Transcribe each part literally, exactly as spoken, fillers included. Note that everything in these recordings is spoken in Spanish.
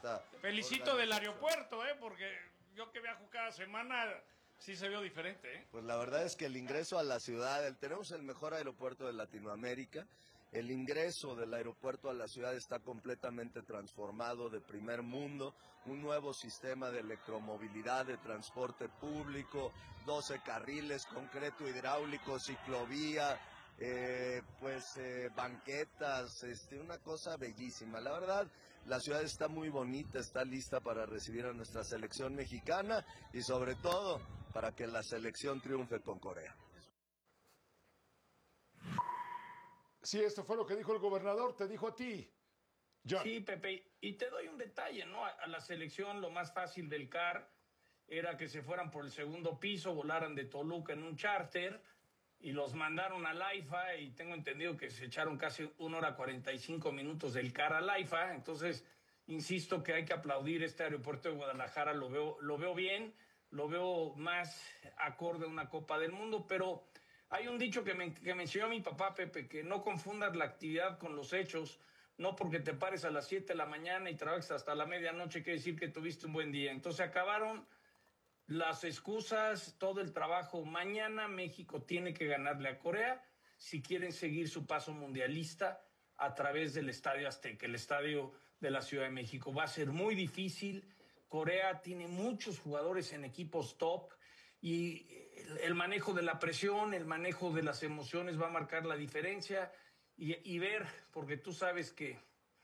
esta Felicito del aeropuerto, ¿eh? Porque yo que viajo cada semana, sí se vio diferente, ¿eh? Pues la verdad es que el ingreso a la ciudad, el, tenemos el mejor aeropuerto de Latinoamérica. El ingreso del aeropuerto a la ciudad está completamente transformado, de primer mundo, un nuevo sistema de electromovilidad, de transporte público, doce carriles, concreto hidráulico, ciclovía, eh, pues eh, banquetas, este, una cosa bellísima. La verdad, la ciudad está muy bonita, está lista para recibir a nuestra selección mexicana y sobre todo para que la selección triunfe con Corea. Sí, esto fue lo que dijo el gobernador, te dijo a ti, John. Sí, Pepe, y te doy un detalle, ¿no? A, a la selección lo más fácil del C A R era que se fueran por el segundo piso, volaran de Toluca en un charter y los mandaron a Laifa y tengo entendido que se echaron casi una hora cuarenta y cinco minutos del C A R a Laifa. Entonces, insisto que hay que aplaudir este aeropuerto de Guadalajara, lo veo, lo veo bien, lo veo más acorde a una Copa del Mundo, pero hay un dicho que me, que me enseñó mi papá, Pepe, que no confundas la actividad con los hechos. No porque te pares a las siete de la mañana y trabajes hasta la medianoche quiere decir que tuviste un buen día. Entonces acabaron las excusas, todo el trabajo. Mañana México tiene que ganarle a Corea si quieren seguir su paso mundialista a través del Estadio Azteca, el estadio de la Ciudad de México. Va a ser muy difícil. Corea tiene muchos jugadores en equipos top y el manejo de la presión, el manejo de las emociones va a marcar la diferencia y, y ver, porque tú sabes que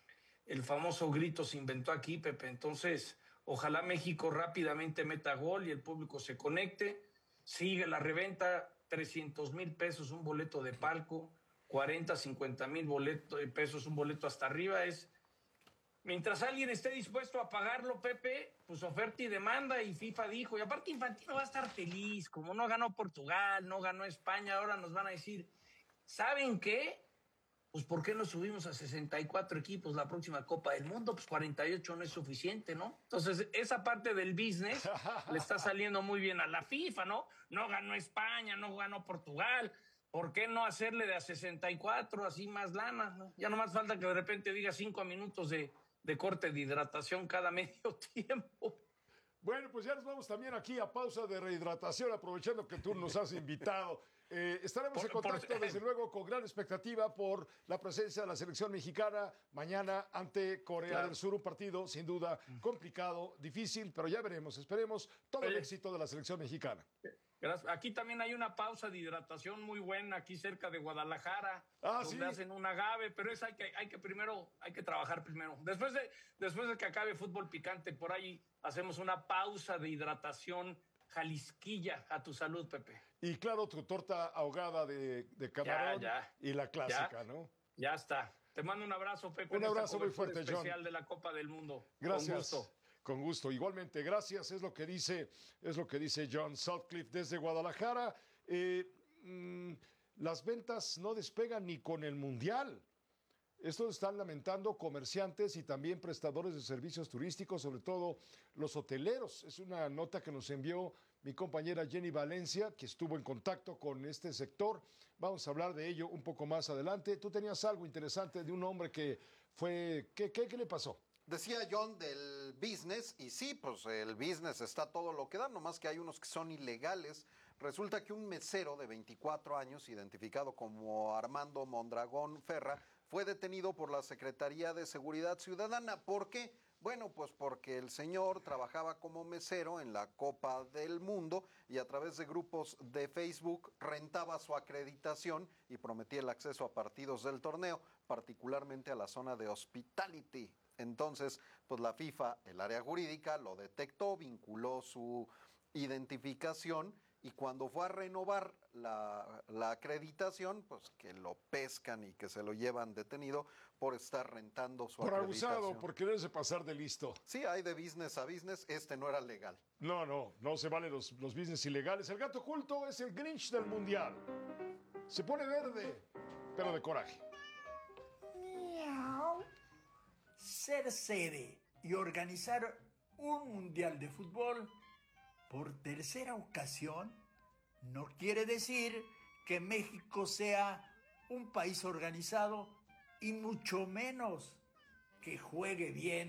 el famoso grito se inventó aquí, Pepe, entonces ojalá México rápidamente meta gol y el público se conecte, sigue la reventa, trescientos mil pesos un boleto de palco, cuarenta, cincuenta mil pesos un boleto hasta arriba, es... Mientras alguien esté dispuesto a pagarlo, Pepe, pues oferta y demanda, y FIFA dijo, y aparte Infantino va a estar feliz, como no ganó Portugal, no ganó España, ahora nos van a decir, ¿saben qué? Pues ¿por qué no subimos a sesenta y cuatro equipos la próxima Copa del Mundo? Pues cuarenta y ocho no es suficiente, ¿no? Entonces, esa parte del business le está saliendo muy bien a la FIFA, ¿no? No ganó España, no ganó Portugal, ¿por qué no hacerle de a sesenta y cuatro así más lana, ¿no? Ya nomás falta que de repente diga cinco minutos de... de corte de hidratación cada medio tiempo. Bueno, pues ya nos vamos también aquí a pausa de rehidratación, aprovechando que tú nos has invitado. Eh, estaremos por, en contacto, por... desde luego, con gran expectativa por la presencia de la selección mexicana mañana ante Corea claro. del Sur. Un partido, sin duda, complicado, difícil, pero ya veremos. Esperemos todo el éxito de la selección mexicana. Gracias. Aquí también hay una pausa de hidratación muy buena, aquí cerca de Guadalajara, ah, donde ¿sí? hacen un agave, pero eso hay que, hay que primero, hay que trabajar primero. Después de, después de que acabe Fútbol Picante, por ahí hacemos una pausa de hidratación jalisquilla. A tu salud, Pepe. Y claro, tu torta ahogada de, de camarón ya, ya, y la clásica, ya, ¿no? Ya está. Te mando un abrazo, Pepe. Un abrazo muy fuerte, especial John. Especial de la Copa del Mundo. Gracias. Con gusto. Con gusto, igualmente, gracias, es lo que dice, es lo que dice John Sutcliffe desde Guadalajara. Eh, mmm, las ventas no despegan ni con el Mundial. Esto están lamentando comerciantes y también prestadores de servicios turísticos, sobre todo los hoteleros. Es una nota que nos envió mi compañera Jenny Valencia, que estuvo en contacto con este sector. Vamos a hablar de ello un poco más adelante. Tú tenías algo interesante de un hombre que fue... ¿Qué, qué, qué le pasó? Decía John del business, y sí, pues el business está todo lo que da, nomás que hay unos que son ilegales. Resulta que un mesero de veinticuatro años, identificado como Armando Mondragón Ferra, fue detenido por la Secretaría de Seguridad Ciudadana. ¿Por qué? Bueno, pues porque el señor trabajaba como mesero en la Copa del Mundo y a través de grupos de Facebook rentaba su acreditación y prometía el acceso a partidos del torneo, particularmente a la zona de hospitality. Entonces, pues la FIFA, el área jurídica, lo detectó, vinculó su identificación y cuando fue a renovar la, la acreditación, pues que lo pescan y que se lo llevan detenido por estar rentando su por acreditación. Por abusado, por quererse pasar de listo. Sí, hay de business a business, este no era legal. No, no, no se valen los, los business ilegales. El gato oculto es el Grinch del Mundial. Se pone verde, pero de coraje. Miau. Ser sede y organizar un mundial de fútbol por tercera ocasión no quiere decir que México sea un país organizado y mucho menos que juegue bien